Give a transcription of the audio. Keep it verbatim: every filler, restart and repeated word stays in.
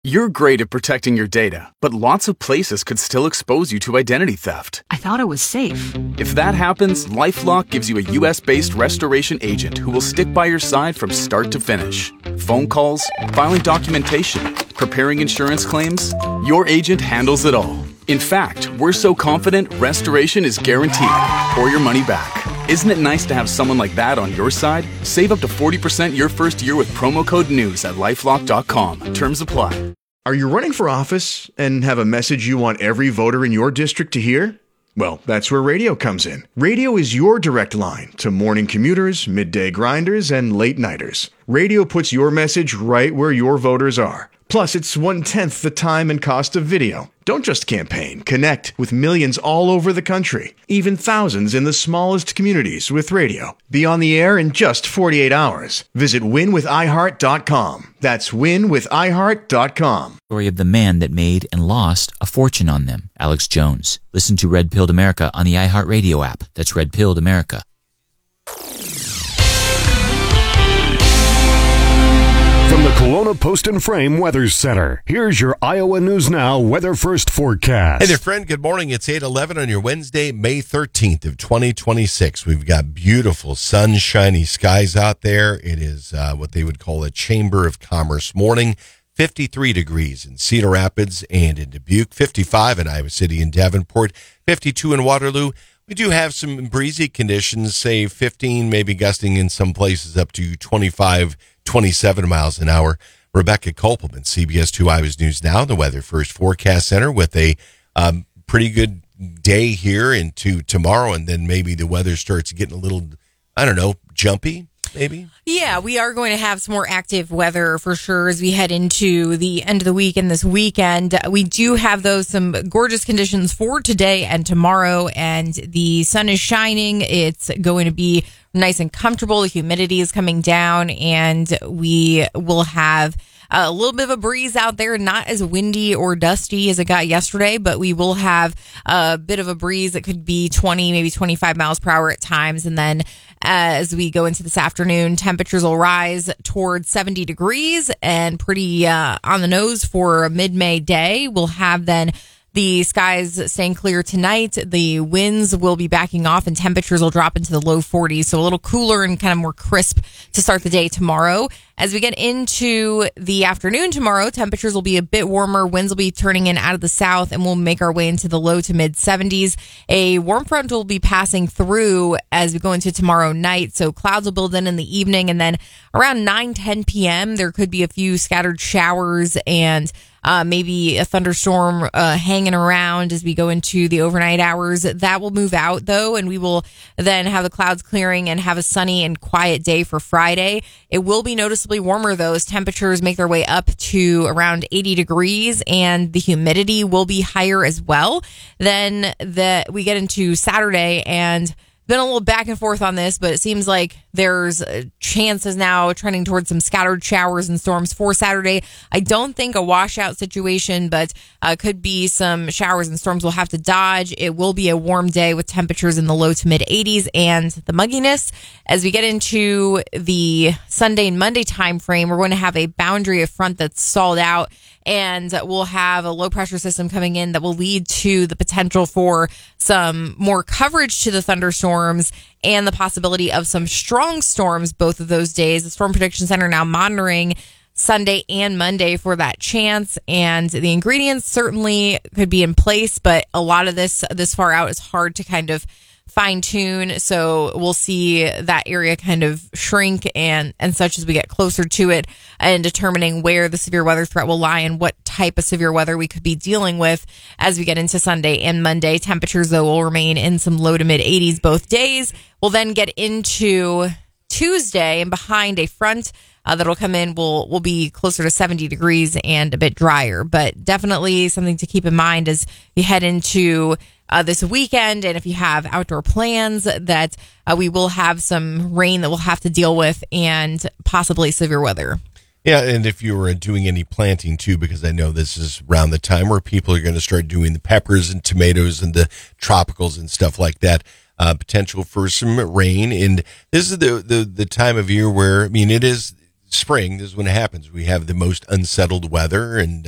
You're great at protecting your data, but lots of places could still expose you to identity theft. I thought it was safe. If that happens, LifeLock gives you a U S-based restoration agent who will stick by your side from start to finish. Phone calls, filing documentation, preparing insurance claims, your agent handles it all. In fact, we're so confident restoration is guaranteed or your money back. Isn't it nice to have someone like that on your side? Save up to forty percent your first year with promo code NEWS at lifelock dot com. Terms apply. Are you running for office and have a message you want every voter in your district to hear? Well, that's where radio comes in. Radio is your direct line to morning commuters, midday grinders, and late nighters. Radio puts your message right where your voters are. Plus, it's one-tenth the time and cost of video. Don't just campaign. Connect with millions all over the country, even thousands in the smallest communities with radio. Be on the air in just forty-eight hours. Visit win with i heart dot com. That's win with i heart dot com. Story of the man that made and lost a fortune on them, Alex Jones. Listen to Red Pilled America on the iHeartRadio app. That's Red Pilled America. From the Kelowna Post and Frame Weather Center, here's your Iowa News Now Weather First forecast. Hey there, friend. Good morning. It's eight eleven on your Wednesday, May thirteenth of twenty twenty-six. We've got beautiful, sunshiny skies out there. It is uh, what they would call a Chamber of Commerce morning. fifty-three degrees in Cedar Rapids and in Dubuque, fifty-five in Iowa City and Davenport, fifty-two in Waterloo. We do have some breezy conditions, say fifteen, maybe gusting in some places up to twenty-five, twenty-seven miles an hour. Rebecca Kopelman, C B S two Iowa's News Now, the Weather First Forecast Center, with a um, pretty good day here into tomorrow, and then maybe the weather starts getting a little, I don't know, jumpy, maybe? Yeah, we are going to have some more active weather for sure as we head into the end of the week and this weekend. We do have, though, some gorgeous conditions for today and tomorrow, and the sun is shining. It's going to be nice and comfortable. The humidity is coming down, and we will have a little bit of a breeze out there, not as windy or dusty as it got yesterday, but we will have a bit of a breeze that could be twenty, maybe twenty-five miles per hour at times. And then as we go into this afternoon, temperatures will rise towards seventy degrees and pretty uh, on the nose for a mid-May day. We'll have then the skies staying clear tonight. The winds will be backing off and temperatures will drop into the low forties. So a little cooler and kind of more crisp to start the day tomorrow. As we get into the afternoon tomorrow, temperatures will be a bit warmer. Winds will be turning in out of the south, and we'll make our way into the low to mid seventies. A warm front will be passing through as we go into tomorrow night. So clouds will build in in the evening, and then around nine, ten p.m., there could be a few scattered showers and Uh, maybe a thunderstorm uh, hanging around as we go into the overnight hours. That will move out, though, and we will then have the clouds clearing and have a sunny and quiet day for Friday. It will be noticeably warmer, though, as temperatures make their way up to around eighty degrees, and the humidity will be higher as well. Then the, we get into Saturday, and been a little back and forth on this, but it seems like there's chances now trending towards some scattered showers and storms for Saturday. I don't think a washout situation, but uh, could be some showers and storms we'll have to dodge. It will be a warm day with temperatures in the low to mid eighties and the mugginess. As we get into the Sunday and Monday time frame, we're going to have a boundary of front that's stalled out, and we'll have a low pressure system coming in that will lead to the potential for some more coverage to the thunderstorms and the possibility of some strong storms both of those days. The Storm Prediction Center now monitoring Sunday and Monday for that chance, and the ingredients certainly could be in place, but a lot of this this far out is hard to kind of fine tune. So we'll see that area kind of shrink and, and such as we get closer to it, and determining where the severe weather threat will lie and what type of severe weather we could be dealing with as we get into Sunday and Monday. Temperatures, though, will remain in some low to mid eighties both days. We'll then get into Tuesday, and behind a front uh, that'll come in will will be closer to seventy degrees and a bit drier, but definitely something to keep in mind as we head into Uh, this weekend. And if you have outdoor plans, that uh, we will have some rain that we'll have to deal with and possibly severe weather. Yeah, and if you were doing any planting too, because I know this is around the time where people are going to start doing the peppers and tomatoes and the tropicals and stuff like that, uh, potential for some rain. And this is the, the, the time of year where, I mean, it is spring. This is when it happens. We have the most unsettled weather, and